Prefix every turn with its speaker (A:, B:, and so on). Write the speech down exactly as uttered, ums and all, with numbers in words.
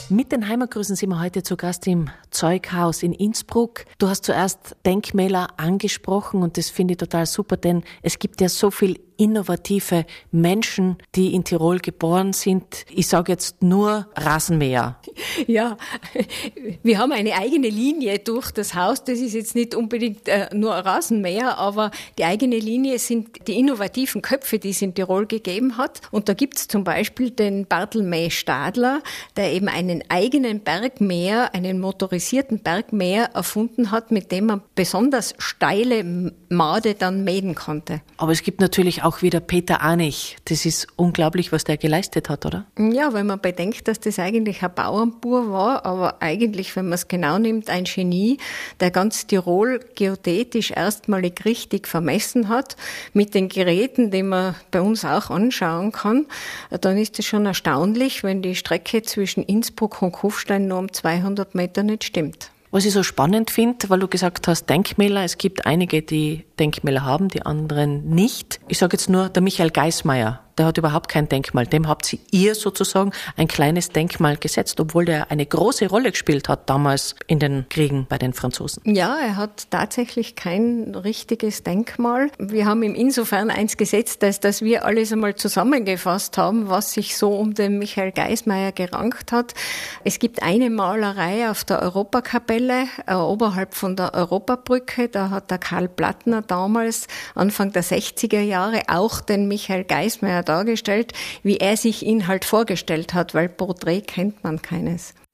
A: Mit den Heimatgrüßen sind wir heute zu Gast im Zeughaus in Innsbruck. Du hast zuerst Denkmäler angesprochen und das finde ich total super, denn es gibt ja so viel innovative Menschen, die in Tirol geboren sind. Ich sage jetzt nur Rasenmäher.
B: Ja, wir haben eine eigene Linie durch das Haus. Das ist jetzt nicht unbedingt äh, nur Rasenmäher, aber die eigene Linie sind die innovativen Köpfe, die es in Tirol gegeben hat. Und da gibt es zum Beispiel den Bartelmäh Stadler, der eben einen eigenen Bergmäher, einen motorisierten Bergmäher erfunden hat, mit dem man besonders steile Made dann mähen konnte.
A: Aber es gibt natürlich auch wieder Peter Anich. Das ist unglaublich, was der geleistet hat, oder?
B: Ja, wenn man bedenkt, dass das eigentlich ein Bauernbauer war, aber eigentlich, wenn man es genau nimmt, ein Genie, der ganz Tirol geodätisch erstmalig richtig vermessen hat, mit den Geräten, die man bei uns auch anschauen kann, dann ist es schon erstaunlich, wenn die Strecke zwischen Innsbruck und Kufstein nur um zweihundert Meter nicht stimmt.
A: Was ich so spannend finde, weil du gesagt hast, Denkmäler, es gibt einige, die Denkmäler haben, die anderen nicht. Ich sage jetzt nur, der Michael Geismeier, der hat überhaupt kein Denkmal. Dem habt ihr sozusagen ein kleines Denkmal gesetzt, obwohl der eine große Rolle gespielt hat damals in den Kriegen bei den Franzosen.
B: Ja, er hat tatsächlich kein richtiges Denkmal. Wir haben ihm insofern eins gesetzt, dass, dass wir alles einmal zusammengefasst haben, was sich so um den Michael Geismeier gerankt hat. Es gibt eine Malerei auf der Europakapelle äh, oberhalb von der Europabrücke. Da hat der Karl Plattner damals, Anfang der sechziger Jahre, auch den Michael Geismeier dargestellt, wie er sich ihn halt vorgestellt hat, weil Porträt kennt man keines.